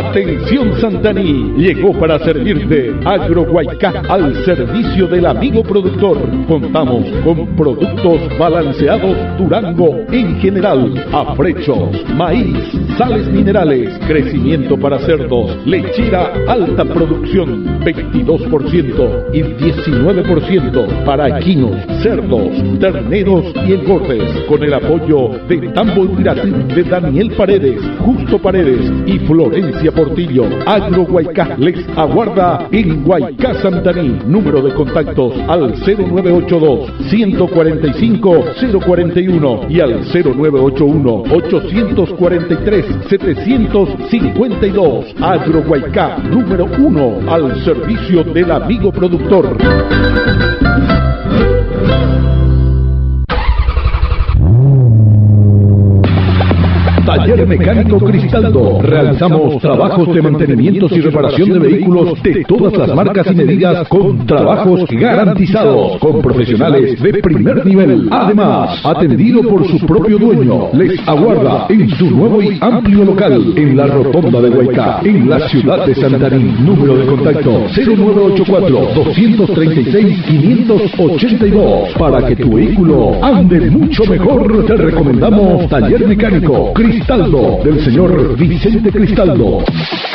Atención Santaní, llegó para servirte Agrohuaycá al servicio del amigo productor. Contamos con productos balanceados Durango en general, afrechos, maíz, sales minerales, crecimiento para cerdos, lechera alta producción 22% y 19% para equinos, cerdos, terneros y engordes, con el apoyo de Tambo de Daniel Paredes, Justo Paredes y Florencia Portillo. Agrohuaycá les aguarda en Huaycá Santaní. Número de contactos al 0982-145-041 y al 0981-843-752. Agrohuaycá, número 1 al servicio del amigo productor. Taller Mecánico Cristaldo. Realizamos trabajos de mantenimiento y reparación de vehículos de todas las marcas y medidas con trabajos garantizados, con profesionales de primer nivel. Además, atendido por su propio dueño, les aguarda en su nuevo y amplio local en la Rotonda de Huaycá, en la ciudad de Santaní. Número de contacto 0984-236-582. Para que tu vehículo ande mucho mejor, te recomendamos Taller Mecánico Cristaldo del señor Vicente Cristaldo.